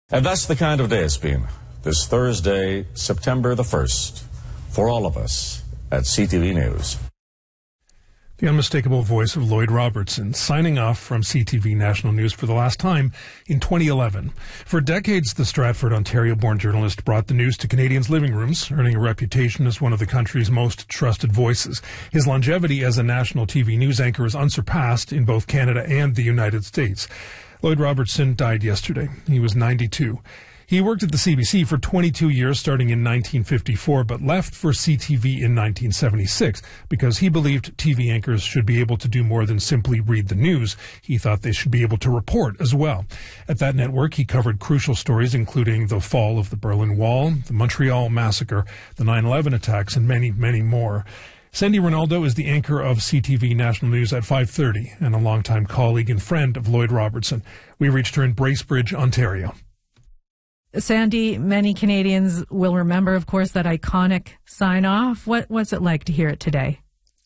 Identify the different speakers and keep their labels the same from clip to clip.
Speaker 1: And that's the kind of day it's been this Thursday, September the 1st, for all of us at CTV News.
Speaker 2: The unmistakable voice of Lloyd Robertson, signing off from CTV National News for the last time in 2011. For decades, the Stratford, Ontario-born journalist brought the news to Canadians' living rooms, earning a reputation as one of the country's most trusted voices. His longevity as a national TV news anchor is unsurpassed in both Canada and the United States. Lloyd Robertson died yesterday. He was 92. He worked at the CBC for 22 years, starting in 1954, but left for CTV in 1976 because he believed TV anchors should be able to do more than simply read the news. He thought they should be able to report as well. At that network, he covered crucial stories, including the fall of the Berlin Wall, the Montreal Massacre, the 9/11 attacks, and many, many more. Sandy Ronaldo is the anchor of CTV National News at 5:30 and a longtime colleague and friend of Lloyd Robertson. We reached her in Bracebridge, Ontario.
Speaker 3: Sandy, many Canadians will remember, of course, that iconic sign-off. What's it like to hear it today?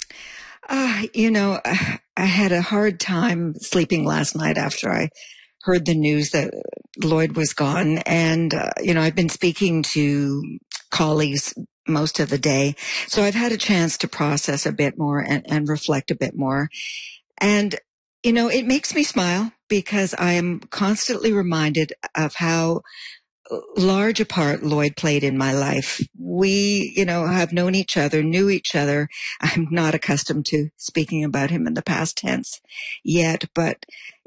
Speaker 4: I had a hard time sleeping last night after I heard the news that Lloyd was gone. And, I've been speaking to colleagues most of the day. So I've had a chance to process a bit more and reflect a bit more. And, it makes me smile because I am constantly reminded of how large a part Lloyd played in my life. We, have known each other, knew each other. I'm not accustomed to speaking about him in the past tense yet, but,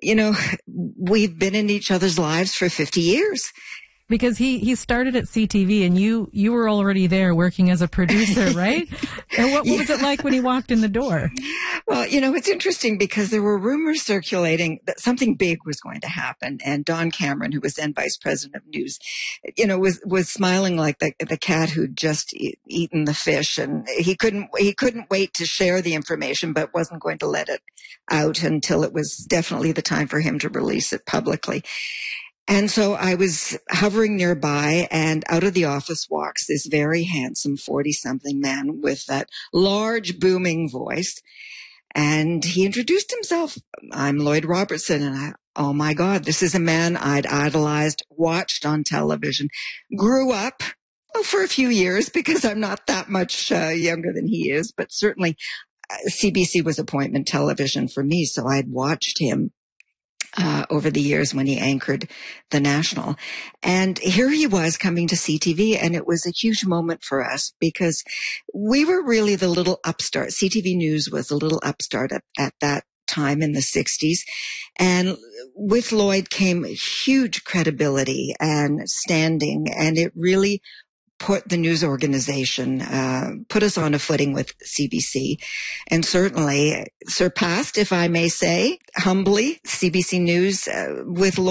Speaker 4: we've been in each other's lives for 50 years.
Speaker 3: Because he started at CTV and you were already there working as a producer, right? And what was it like when he walked in the door?
Speaker 4: Well, it's interesting because there were rumors circulating that something big was going to happen. And Don Cameron, who was then vice president of news, was smiling like the cat who'd just eaten the fish. And he couldn't wait to share the information, but wasn't going to let it out until it was definitely the time for him to release it publicly. And so I was hovering nearby, and out of the office walks this very handsome 40-something man with that large, booming voice. And he introduced himself. I'm Lloyd Robertson. And oh my God, this is a man I'd idolized, watched on television, grew up, for a few years because I'm not that much younger than he is, but certainly CBC was appointment television for me. So I'd watched him over the years when he anchored the National. And here he was coming to CTV, and it was a huge moment for us because we were really the little upstart. CTV News was a little upstart at that time in the 60s. And with Lloyd came huge credibility and standing, and it really put the news organization, put us on a footing with CBC, and certainly surpassed, if I may say, humbly, CBC News with Lloyd.